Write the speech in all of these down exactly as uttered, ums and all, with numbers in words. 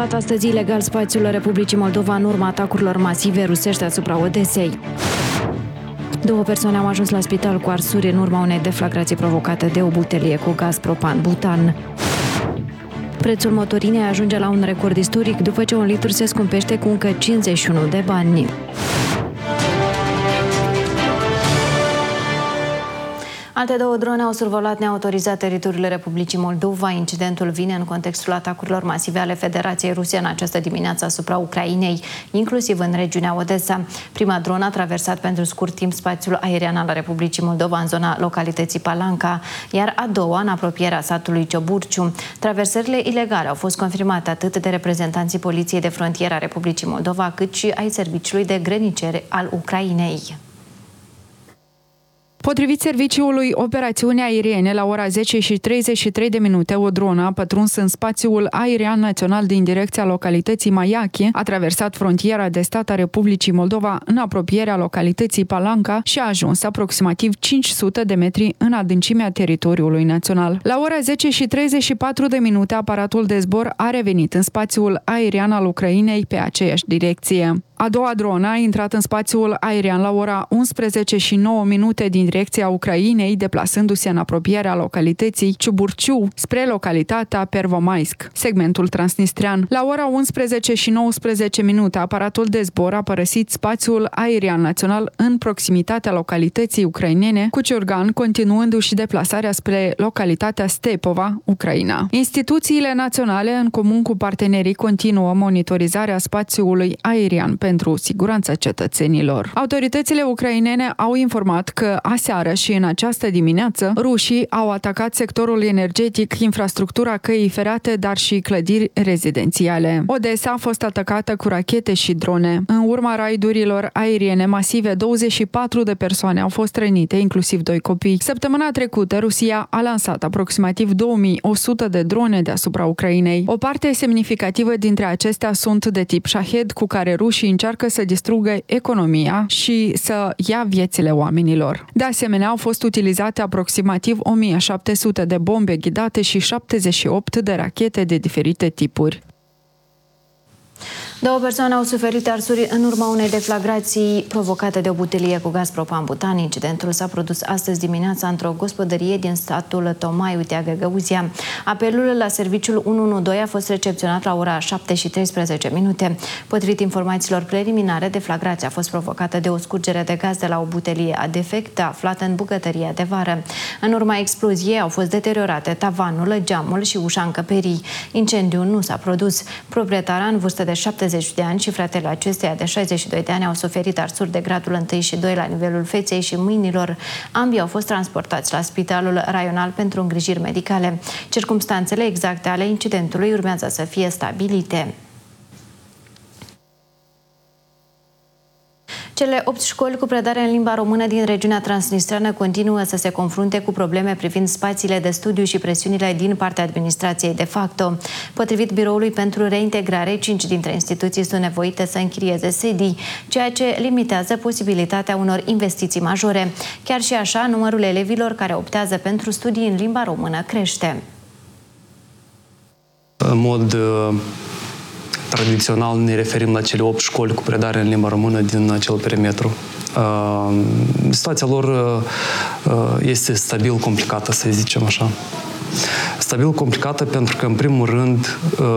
survolat astăzi ilegal spațiul Republicii Moldova în urma atacurilor masive rusești asupra Odesei. Două persoane au ajuns la spital cu arsuri în urma unei deflagrații provocate de o butelie cu gaz propan-butan. Prețul motorinei ajunge la un record istoric după ce un litru se scumpește cu încă cincizeci și unu de bani. Alte două drone au survolat neautorizat teritoriul Republicii Moldova. Incidentul vine în contextul atacurilor masive ale Federației Ruse în această dimineață asupra Ucrainei, inclusiv în regiunea Odessa. Prima dronă a traversat pentru scurt timp spațiul aerian al Republicii Moldova în zona localității Palanca, iar a doua în apropierea satului Cioburciu. Traversările ilegale au fost confirmate atât de reprezentanții Poliției de Frontieră a Republicii Moldova, cât și ai Serviciului de Grăniceri al Ucrainei. Potrivit serviciului operațiunii aeriene, la ora zece și treizeci și trei de minute, o dronă a pătruns în spațiul aerian național din direcția localității Maiache, a traversat frontiera de stat a Republicii Moldova în apropierea localității Palanca și a ajuns aproximativ cinci sute de metri în adâncimea teritoriului național. La ora zece și treizeci și patru de minute, aparatul de zbor a revenit în spațiul aerian al Ucrainei pe aceeași direcție. A doua dronă a intrat în spațiul aerian la ora unsprezece și nouă minute din direcția Ucrainei, deplasându-se în apropierea localității Ciuburciu spre localitatea Pervomaisk, segmentul transnistrian. La ora unsprezece și nouăsprezece minute, aparatul de zbor a părăsit spațiul aerian național în proximitatea localității ucrainene, cu Ciurgan continuându-și deplasarea spre localitatea Stepova, Ucraina. Instituțiile naționale, în comun cu partenerii, continuă monitorizarea spațiului aerian pentru siguranța cetățenilor. Autoritățile ucrainene au informat că aseară și în această dimineață rușii au atacat sectorul energetic, infrastructura căii ferate, dar și clădiri rezidențiale. Odessa a fost atacată cu rachete și drone. În urma raidurilor aeriene masive, douăzeci și patru de persoane au fost rănite, inclusiv doi copii. Săptămâna trecută, Rusia a lansat aproximativ două mii o sută de drone deasupra Ucrainei. O parte semnificativă dintre acestea sunt de tip Shahed, cu care rușii încearcă să distrugă economia și să ia viețile oamenilor. De asemenea, au fost utilizate aproximativ o mie șapte sute de bombe ghidate și șaptezeci și opt de rachete de diferite tipuri. Două persoane au suferit arsuri în urma unei deflagrații provocate de o butelie cu gaz propan-butan. Incidentul s-a produs astăzi dimineața într-o gospodărie din satul Tomai, Uteagă, Găuzia. Apelul la serviciul unu unu doi a fost recepționat la ora șapte și treisprezece minute. Potrivit informațiilor preliminare, deflagrația a fost provocată de o scurgere de gaz de la o butelie a defectă aflată în bucătăria de vară. În urma exploziei au fost deteriorate tavanul, geamul și ușa încăperii. Incendiul nu s-a produs. Proprietara, în vârstă de șaptezeci de ani, și fratele acesteia de șaizeci și doi de ani au suferit arsuri de gradul unu și doi la nivelul feței și mâinilor. Ambii au fost transportați la Spitalul Raional pentru îngrijiri medicale. Circumstanțele exacte ale incidentului urmează să fie stabilite. Cele opt școli cu predare în limba română din regiunea transnistreană continuă să se confrunte cu probleme privind spațiile de studiu și presiunile din partea administrației de facto. Potrivit Biroului pentru Reintegrare, cinci dintre instituții sunt nevoite să închirieze sedii, ceea ce limitează posibilitatea unor investiții majore. Chiar și așa, numărul elevilor care optează pentru studii în limba română crește. În mod tradițional ne referim la cele opt școli cu predare în limba română din acel perimetru. Situația lor este stabil complicată, să zicem așa. Stabil complicată pentru că, în primul rând,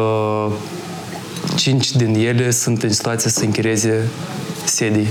cinci din ele sunt în situație să închirieze sedii.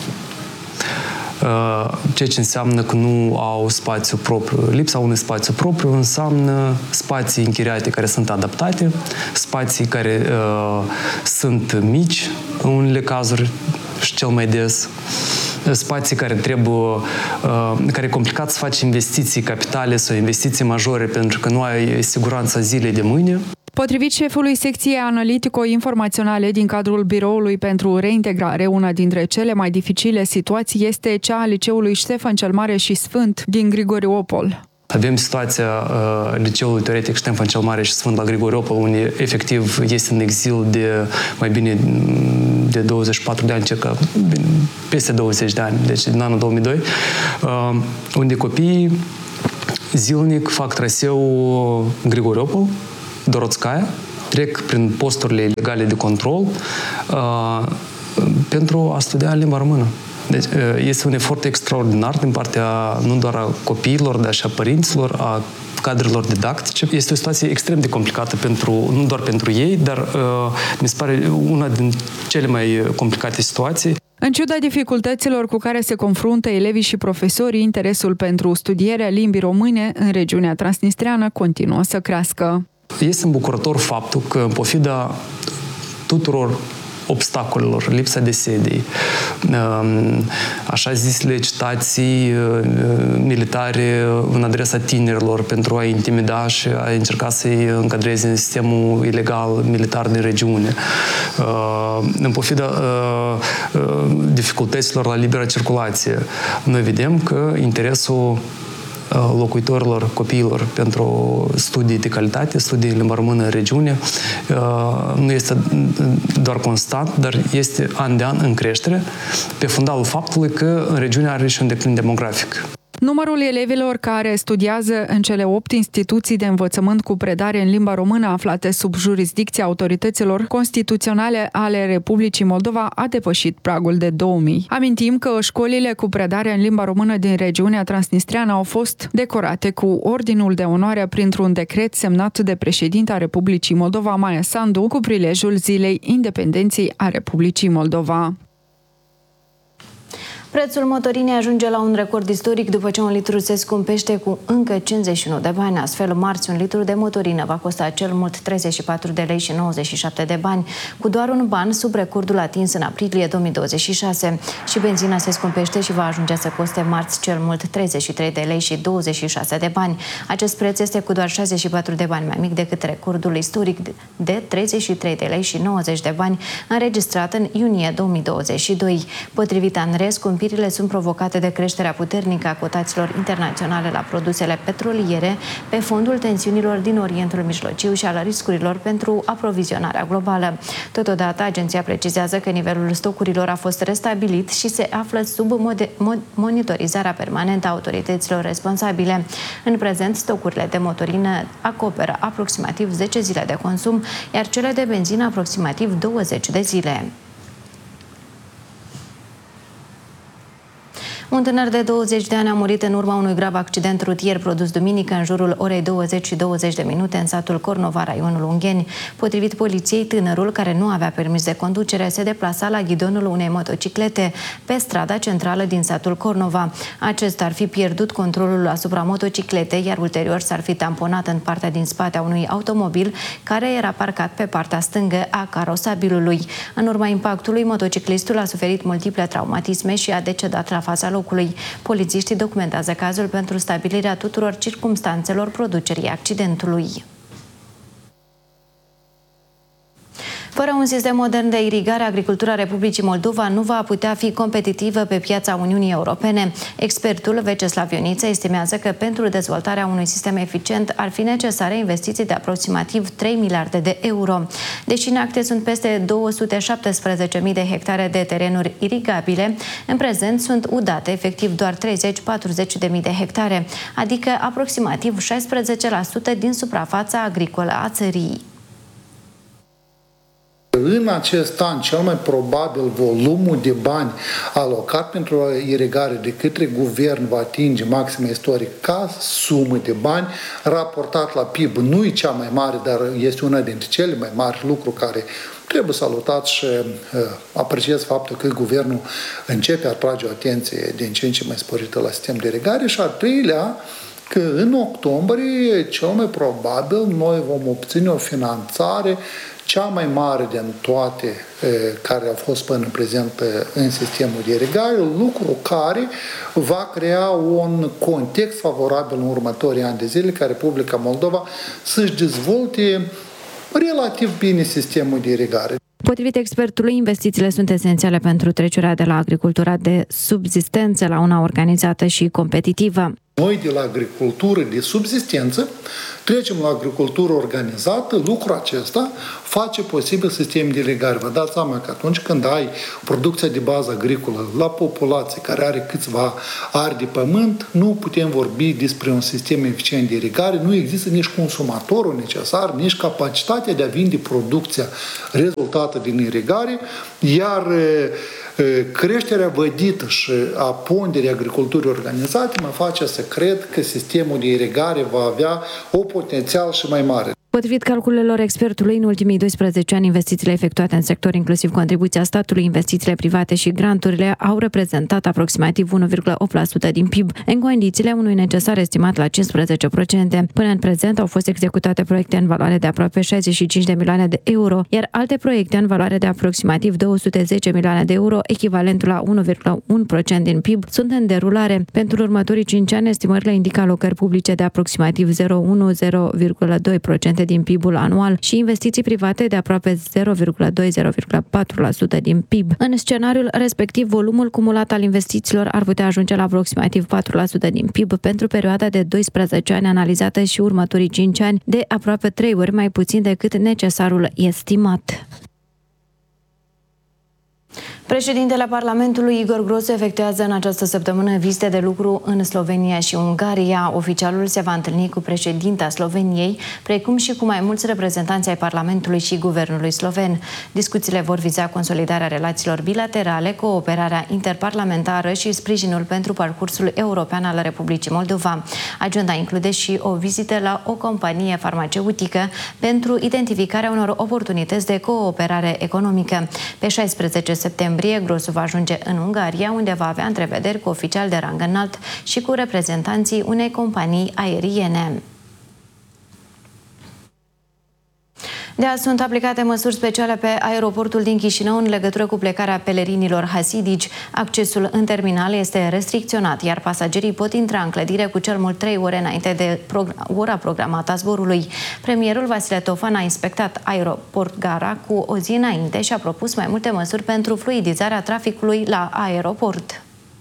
Ceea ce înseamnă că nu au spațiu propriu. Lipsa unui spațiu propriu înseamnă spații închiriate care sunt adaptate, spații care uh, sunt mici în unele cazuri și cel mai des, spații care trebuie, uh, care e complicat să faci investiții capitale sau investiții majore pentru că nu ai siguranța zilei de mâine. Potrivit șefului secției analitico-informaționale din cadrul Biroului pentru Reintegrare, una dintre cele mai dificile situații este cea a liceului Ștefan cel Mare și Sfânt din Grigoriopol. Avem situația uh, liceului teoretic Ștefan cel Mare și Sfânt la Grigoriopol, unde efectiv este în exil de mai bine de douăzeci și patru de ani, circa peste douăzeci de ani, deci din anul două mii doi, uh, unde copiii zilnic fac traseul Grigoriopol, Dorotskaya, trec prin posturile legale de control uh, pentru a studia în limba română. Deci este un efort extraordinar din partea nu doar a copiilor, dar și a părinților, a cadrelor didactice. Este o situație extrem de complicată, pentru, nu doar pentru ei, dar uh, mi se pare una din cele mai complicate situații. În ciuda dificultăților cu care se confruntă elevii și profesorii, interesul pentru studierea limbii române în regiunea transnistreană continuă să crească. Este îmbucurător faptul că, în pofida tuturor obstacolelor, lipsa de sedii, așa zisele citații militare în adresa tinerilor pentru a intimida și a încerca să-i încadreze în sistemul ilegal militar din regiune. În pofida dificultăților la libera circulație, noi vedem că interesul locuitorilor, copiilor pentru studii de calitate, studii în limba română în regiune, nu este doar constant, dar este an de an în creștere, pe fundalul faptului că în regiune are și un declin demografic. Numărul elevilor care studiază în cele opt instituții de învățământ cu predare în limba română aflate sub jurisdicția autorităților constituționale ale Republicii Moldova a depășit pragul de două mii. Amintim că școlile cu predare în limba română din regiunea transnistreană au fost decorate cu Ordinul de Onoare printr-un decret semnat de președinta Republicii Moldova, Maia Sandu, cu prilejul Zilei Independenței a Republicii Moldova. Prețul motorinei ajunge la un record istoric după ce un litru se scumpește cu încă cincizeci și unu de bani. Astfel, marți, un litru de motorină va costa cel mult treizeci și patru de lei și nouăzeci și șapte de bani, cu doar un ban sub recordul atins în aprilie două mii douăzeci și șase. Și benzina se scumpește și va ajunge să coste marți cel mult treizeci și trei de lei și douăzeci și șase de bani. Acest preț este cu doar șaizeci și patru de bani mai mic decât recordul istoric de treizeci și trei de lei și nouăzeci de bani înregistrat în iunie două mii douăzeci și doi. Potrivit ANRE, scumpirile sunt provocate de creșterea puternică a cotațiilor internaționale la produsele petroliere pe fondul tensiunilor din Orientul Mijlociu și al riscurilor pentru aprovizionarea globală. Totodată, agenția precizează că nivelul stocurilor a fost restabilit și se află sub monitorizarea permanentă a autorităților responsabile. În prezent, stocurile de motorină acoperă aproximativ zece zile de consum, iar cele de benzină aproximativ douăzeci de zile. Un tânăr de douăzeci de ani a murit în urma unui grav accident rutier produs duminică în jurul orei douăzeci și douăzeci de minute în satul Cornova, raionul Ungheni. Potrivit poliției, tânărul, care nu avea permis de conducere, se deplasa la ghidonul unei motociclete pe strada centrală din satul Cornova. Acesta ar fi pierdut controlul asupra motocicletei, iar ulterior s-ar fi tamponat în partea din spate a unui automobil care era parcat pe partea stângă a carosabilului. În urma impactului, motociclistul a suferit multiple traumatisme și a decedat la fața locului. Polițiștii documentează cazul pentru stabilirea tuturor circumstanțelor producerii accidentului. Fără un sistem modern de irigare, agricultura Republicii Moldova nu va putea fi competitivă pe piața Uniunii Europene. Expertul Veceslav Ioniță estimează că pentru dezvoltarea unui sistem eficient ar fi necesare investiții de aproximativ trei miliarde de euro. Deși în acte sunt peste două sute șaptesprezece mii de hectare de terenuri irigabile, în prezent sunt udate efectiv doar treizeci patruzeci de mii de hectare, adică aproximativ șaisprezece la sută din suprafața agricolă a țării. În acest an, cel mai probabil, volumul de bani alocat pentru irigare de către guvern va atinge maxima istorică ca sumă de bani, raportat la P I B. Nu e cea mai mare, dar este una dintre cele mai mari lucruri care trebuie salutat și uh, apreciez faptul că guvernul începe a trage o atenție din ce în ce mai sporită la sistem de irigare. Și al treilea, că în octombrie, cel mai probabil, noi vom obține o finanțare cea mai mare din toate care au fost până în prezent în sistemul de irigare, lucru care va crea un context favorabil în următorii ani de zile ca Republica Moldova să-și dezvolte relativ bine sistemul de irigare. Potrivit expertului, investițiile sunt esențiale pentru trecerea de la agricultura de subzistență la una organizată și competitivă. Noi de la agricultură de subzistență trecem la agricultură organizată, lucrul acesta face posibil sistemul de irigare. Vă dați seama că atunci când ai producția de bază agricolă la populație care are câțiva ari de pământ, nu putem vorbi despre un sistem eficient de irigare, nu există nici consumatorul necesar, nici capacitatea de a vinde producția rezultată din irigare, iar creșterea vădită și a ponderii agriculturii organizate mă face să cred că sistemul de irigare va avea o potențial și mai mare. Potrivit calculelor expertului, în ultimii doisprezece ani, investițiile efectuate în sector, inclusiv contribuția statului, investițiile private și granturile, au reprezentat aproximativ unu virgulă opt la sută din P I B, în condițiile unui necesar estimat la cincisprezece la sută. Până în prezent au fost executate proiecte în valoare de aproape șaizeci și cinci de milioane de euro, iar alte proiecte în valoare de aproximativ două sute zece milioane de euro, echivalentul la unu virgulă unu la sută din P I B, sunt în derulare. Pentru următorii cinci ani, estimările indică alocări publice de aproximativ zero virgulă unu - zero virgulă doi la sută din P I B-ul anual și investiții private de aproape zero virgulă doi - zero virgulă patru la sută din P I B. În scenariul respectiv, volumul cumulat al investițiilor ar putea ajunge la aproximativ patru la sută din P I B pentru perioada de doisprezece ani analizată și următorii cinci ani, de aproape trei ori mai puțin decât necesarul estimat. Președintele Parlamentului, Igor Grosu, efectuează în această săptămână vizite de lucru în Slovenia și Ungaria. Oficialul se va întâlni cu președinta Sloveniei, precum și cu mai mulți reprezentanți ai Parlamentului și Guvernului sloven. Discuțiile vor viza consolidarea relațiilor bilaterale, cooperarea interparlamentară și sprijinul pentru parcursul european al Republicii Moldova. Agenda include și o vizită la o companie farmaceutică pentru identificarea unor oportunități de cooperare economică. Pe șaisprezece septembrie, Grosu va ajunge în Ungaria, unde va avea întrevederi cu oficiali de rang înalt și cu reprezentanții unei companii aeriene. De azi sunt aplicate măsuri speciale pe aeroportul din Chișinău în legătură cu plecarea pelerinilor hasidici. Accesul în terminal este restricționat, iar pasagerii pot intra în clădire cu cel mult trei ore înainte de ora programată a zborului. Premierul Vasile Tofan a inspectat Aeroport Gara cu o zi înainte și a propus mai multe măsuri pentru fluidizarea traficului la aeroport.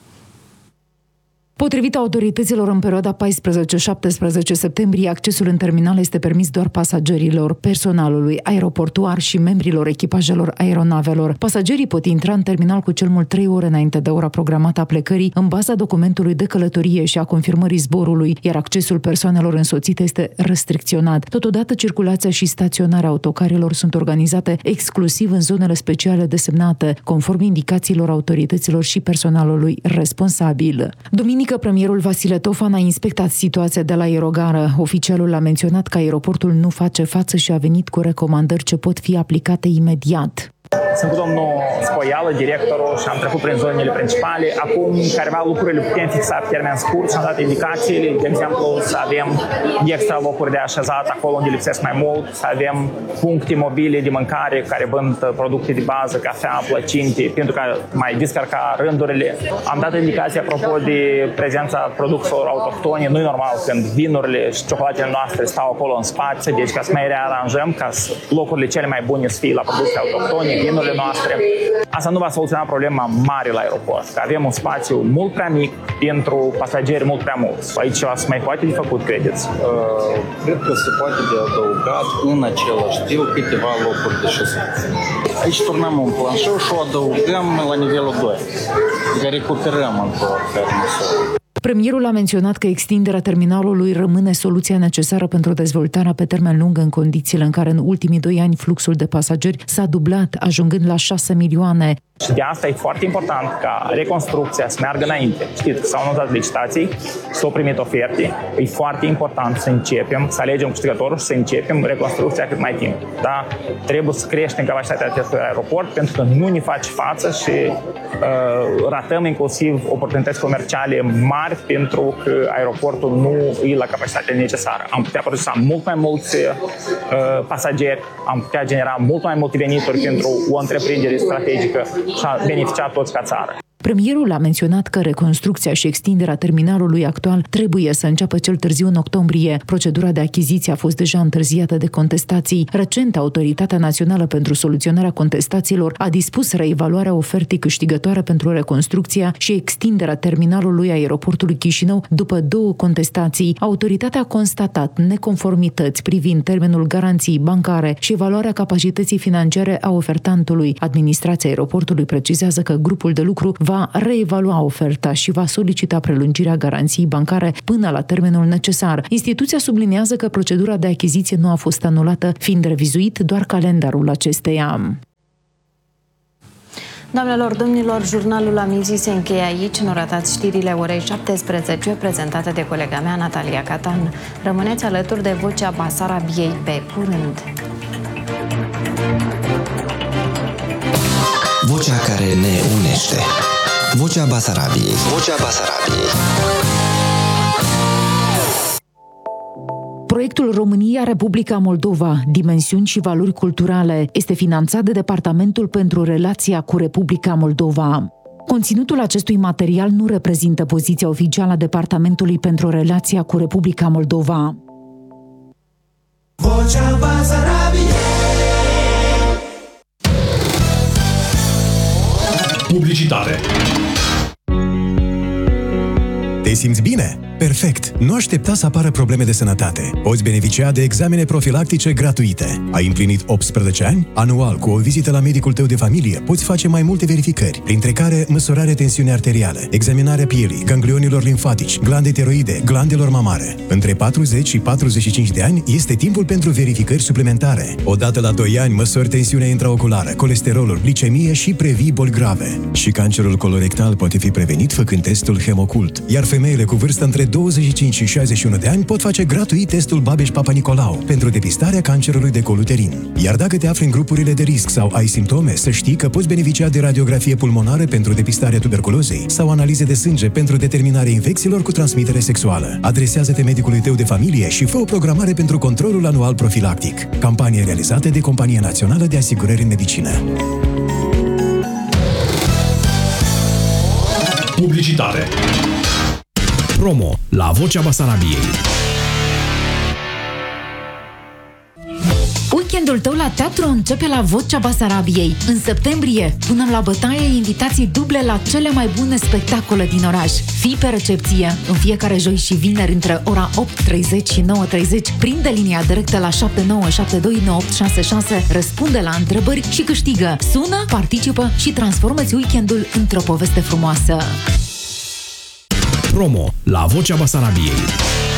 Potrivit autorităților, în perioada paisprezece - șaptesprezece septembrie, accesul în terminal este permis doar pasagerilor, personalului aeroportuar și membrilor echipajelor aeronavelor. Pasagerii pot intra în terminal cu cel mult trei ore înainte de ora programată a plecării, în baza documentului de călătorie și a confirmării zborului, iar accesul persoanelor însoțite este restricționat. Totodată, circulația și staționarea autocarelor sunt organizate exclusiv în zonele speciale desemnate, conform indicațiilor autorităților și personalului responsabil. Duminică, premierul Vasile Tofan a inspectat situația de la Aerogară. Oficialul a menționat că aeroportul nu face față și a venit cu recomandări ce pot fi aplicate imediat. Sunt cu domnul Spoială, directorul, și am trecut prin zonele principale. Acum, careva lucrurile putem fixa pe termen scurt și am dat indicațiile, de exemplu, să avem extra locuri de așezat acolo unde lipsesc mai mult, să avem puncte mobile de mâncare care vând producte de bază, cafea, plăcinte, pentru că mai descărca rândurile. Am dat indicații apropo de prezența produselor autohtone. Nu e normal când vinurile și ciocolatele noastre stau acolo în spațiu, deci ca să mai rearanjăm ca locurile cele mai bune să fie la produse autohtone, vinurile noastre. Asta nu va soluționa problema mare la aeroport, că avem un spațiu mult prea mic pentru pasageri mult prea mulți. Aici ceva se mai poate de făcut, credeți? Uh, cred că se poate de adăugat în același timp câteva locuri de șosat. Aici turnăm un planșeu și o adăugăm la nivelul doi, că recuperăm într-o măsură. Premierul a menționat că extinderea terminalului rămâne soluția necesară pentru dezvoltarea pe termen lung în condițiile în care în ultimii doi ani fluxul de pasageri s-a dublat, ajungând la șase milioane. Și de asta e foarte important ca reconstrucția să meargă înainte. Știți că s-au anunțat licitații, s-au primit oferte. E foarte important să începem, să alegem câștigătorul și să începem reconstrucția cât mai timp. Da? Trebuie să creștem capacitatea acestui aeroport pentru că nu ne face față și uh, ratăm inclusiv oportunități comerciale mari pentru că aeroportul nu e la capacitatea necesară. Am putea procesa mult mai mulți uh, pasageri, am putea genera mult mai multe venituri pentru o întreprindere strategică și a beneficiat toți ca țară. Premierul a menționat că reconstrucția și extinderea terminalului actual trebuie să înceapă cel târziu în octombrie. Procedura de achiziție a fost deja întârziată de contestații. Recent, Autoritatea Națională pentru Soluționarea Contestațiilor a dispus reevaluarea ofertei câștigătoare pentru reconstrucția și extinderea terminalului aeroportului Chișinău după două contestații. Autoritatea a constatat neconformități privind termenul garanției bancare și evaluarea capacității financiare a ofertantului. Administrația aeroportului precizează că grupul de lucru va reevalua oferta și va solicita prelungirea garanției bancare până la termenul necesar. Instituția subliniază că procedura de achiziție nu a fost anulată, fiind revizuit doar calendarul acesteia. Doamnelor, domnilor, jurnalul Amizii se încheie aici. Nu ratați știrile orei șaptesprezece, prezentate de colega mea, Natalia Catan. Rămâneți alături de Vocea Basarabiei. Pe curând! Vocea care ne unește. Vocea Basarabiei. Vocea Basarabiei. Proiectul România-Republica Moldova, dimensiuni și valori culturale, este finanțat de Departamentul pentru Relația cu Republica Moldova. Conținutul acestui material nu reprezintă poziția oficială a Departamentului pentru Relația cu Republica Moldova. Vocea Basarabiei. Publicitate. Te simți bine? Perfect! Nu aștepta să apară probleme de sănătate. Poți beneficia de examene profilactice gratuite. Ai împlinit optsprezece ani? Anual, cu o vizită la medicul tău de familie, poți face mai multe verificări, printre care măsurarea tensiunii arteriale, examinarea pielii, ganglionilor limfatici, glande tiroide, glandelor mamare. Între patruzeci și patruzeci și cinci de ani este timpul pentru verificări suplimentare. Odată la doi ani măsori tensiunea intraoculară, colesterolul, glicemie și previi boli grave. Și cancerul colorectal poate fi prevenit făcând testul Hemocult, iar femeile cu vârstă între douăzeci și cinci și șaizeci și unu de ani pot face gratuit testul Babeș-Papa-Nicolau pentru depistarea cancerului de col uterin. Iar dacă te afli în grupurile de risc sau ai simptome, să știi că poți beneficia de radiografie pulmonară pentru depistarea tuberculozei sau analize de sânge pentru determinarea infecțiilor cu transmitere sexuală. Adresează-te medicului tău de familie și fă o programare pentru controlul anual profilactic. Campanie realizată de Compania Națională de Asigurări în Medicină. Publicitate. Promo la Vocea Basarabiei. Weekendul tău la teatru începe la Vocea Basarabiei. În septembrie punem la bătaie invitații duble la cele mai bune spectacole din oraș. Fii pe recepție în fiecare joi și vineri între ora opt și treizeci și nouă și treizeci. Prinde linia directă la șapte nouă șapte doi nouă opt șase șase, răspunde la întrebări și câștigă. Sună, participă și transformă-ți weekendul într-o poveste frumoasă. Promo la Vocea Basarabiei.